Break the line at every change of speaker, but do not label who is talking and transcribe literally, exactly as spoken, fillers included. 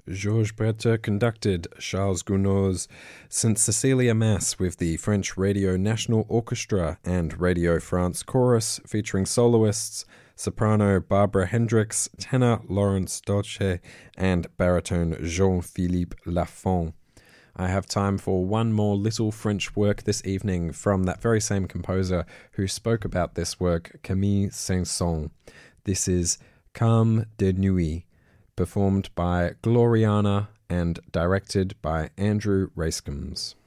Georges Breton conducted Charles Gounod's Saint Cecilia Mass with the French Radio National Orchestra and Radio France Chorus featuring soloists, soprano Barbara Hendricks, tenor Laurence Dolce, and baritone Jean-Philippe Lafont. I have time for one more little French work this evening from that very same composer who spoke about this work, Camille Saint-Saëns. This is Calme de Nuit, performed by Gloriana and directed by Andrew Raskams.